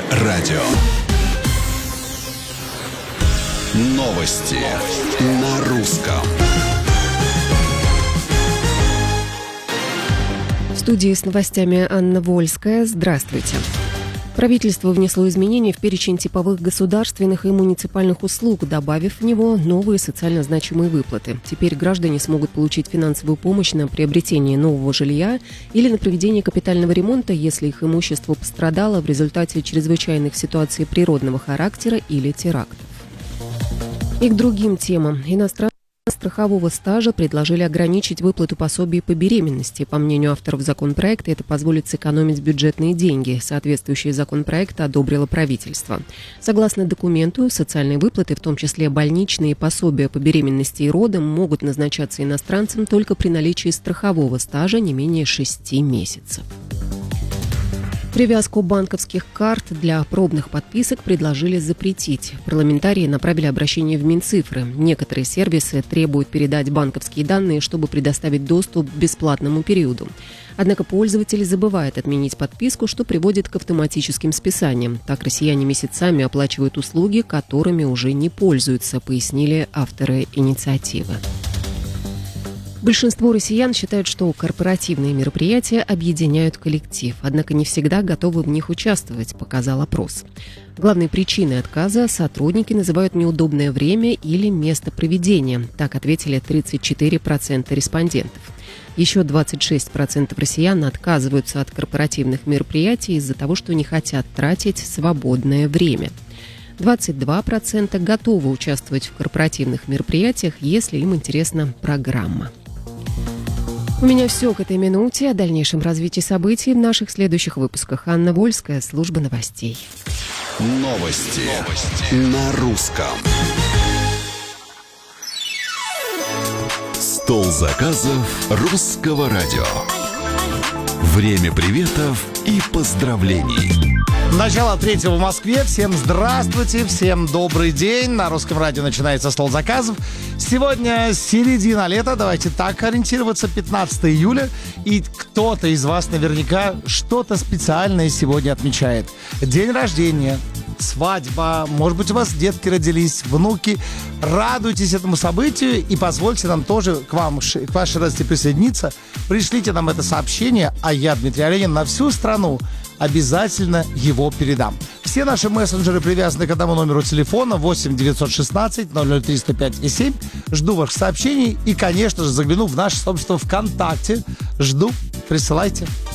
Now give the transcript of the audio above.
радио. Новости на русском. В студии с новостями Анна Вольская. Здравствуйте. Правительство внесло изменения в перечень типовых государственных и муниципальных услуг, добавив в него новые социально значимые выплаты. Теперь граждане смогут получить финансовую помощь на приобретение нового жилья или на проведение капитального ремонта, если их имущество пострадало в результате чрезвычайных ситуаций природного характера или терактов. И к другим темам. Иностранцы страхового стажа предложили ограничить выплату пособий по беременности. По мнению авторов законопроекта, это позволит сэкономить бюджетные деньги. Соответствующий законопроект одобрило правительство. Согласно документу, социальные выплаты, в том числе больничные пособия по беременности и родам, могут назначаться иностранцам только при наличии страхового стажа не менее 6 месяцев. Привязку банковских карт для пробных подписок предложили запретить. Парламентарии направили обращение в Минцифры. Некоторые сервисы требуют передать банковские данные, чтобы предоставить доступ к бесплатному периоду. Однако пользователи забывают отменить подписку, что приводит к автоматическим списаниям. Так россияне месяцами оплачивают услуги, которыми уже не пользуются, пояснили авторы инициативы. Большинство россиян считают, что корпоративные мероприятия объединяют коллектив, однако не всегда готовы в них участвовать, показал опрос. Главной причиной отказа сотрудники называют неудобное время или место проведения. Так ответили 34% респондентов. Еще 26% россиян отказываются от корпоративных мероприятий из-за того, что не хотят тратить свободное время. 22% готовы участвовать в корпоративных мероприятиях, если им интересна программа. У меня все к этой минуте. О дальнейшем развитии событий в наших следующих выпусках. Анна Вольская, служба новостей. Новости на русском. Стол заказов русского радио. Время приветов и поздравлений. Начало 3-го в Москве. Всем здравствуйте, всем добрый день. На русском радио начинается стол заказов. Сегодня середина лета, давайте так ориентироваться, 15 июля. И кто-то из вас наверняка что-то специальное сегодня отмечает. День рождения, свадьба, может быть, у вас детки родились, внуки. Радуйтесь этому событию и позвольте нам тоже к вашей радости присоединиться. Пришлите нам это сообщение, а я, Дмитрий Оленин, на всю страну обязательно его передам. Все наши мессенджеры привязаны к одному номеру телефона 8 916 003 105 и 7. Жду ваших сообщений и, конечно же, загляну в наше сообщество ВКонтакте. Жду, присылайте.